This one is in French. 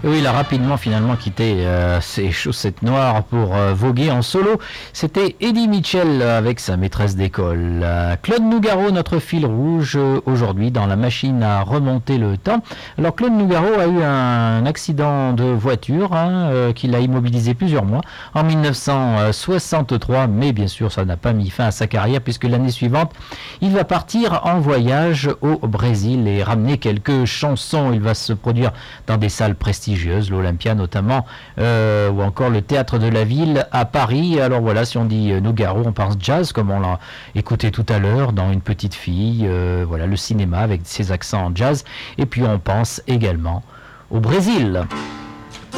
Oui, il a rapidement finalement quitté ses chaussettes noires pour voguer en solo. C'était Eddie Mitchell avec sa maîtresse d'école. Claude Nougaro, notre fil rouge aujourd'hui dans la machine à remonter le temps. Alors Claude Nougaro a eu un accident de voiture qui l'a immobilisé plusieurs mois en 1963, mais bien sûr ça n'a pas mis fin à sa carrière puisque l'année suivante il va partir en voyage au Brésil et ramener quelques chansons. Il va se produire dans des salles prestigieuses, l'Olympia notamment, ou encore le Théâtre de la Ville à Paris. Alors voilà, si on dit Nougaro, on pense jazz, comme on l'a écouté tout à l'heure dans Une petite fille, voilà, le cinéma avec ses accents en jazz, et puis on pense également au Brésil.